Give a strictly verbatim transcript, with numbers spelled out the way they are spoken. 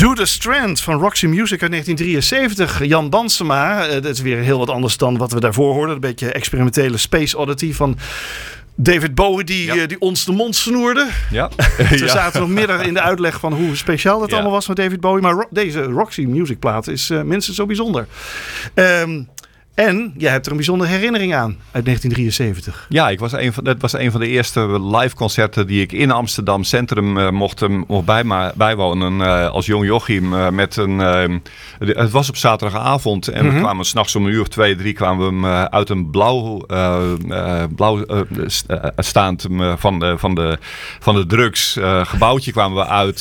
Do the Strand van Roxy Music uit negentien drieënzeventig. Jan Dansema. Uh, dat is weer heel wat anders dan wat we daarvoor hoorden. Een beetje experimentele Space Oddity van David Bowie die, ja. uh, die ons de mond snoerde. Ja. We ja. zaten nog midden in de uitleg van hoe speciaal dat ja. allemaal was met David Bowie. Maar ro- deze Roxy Music plaat is uh, minstens zo bijzonder. Um, En jij hebt er een bijzondere herinnering aan uit negentien drieënzeventig. Ja, ik was een van, dat was een van de eerste live concerten die ik in Amsterdam Centrum uh, mocht, um, mocht bij, bijwonen. Uh, als jong jochiem. Uh, met een, uh, de, het was op zaterdagavond en mm-hmm. we kwamen 's nachts om een uur of twee, drie kwamen we uh, uit een blauw, uh, uh, blauw uh, st- uh, staand uh, van, de, van, de, van de drugs uh, gebouwtje kwamen we uit.